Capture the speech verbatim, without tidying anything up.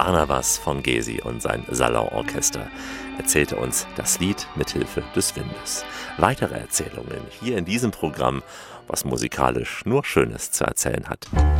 Barnabas von Gesi und sein Salonorchester erzählte uns das Lied mithilfe des Windes. Weitere Erzählungen hier in diesem Programm, was musikalisch nur Schönes zu erzählen hat.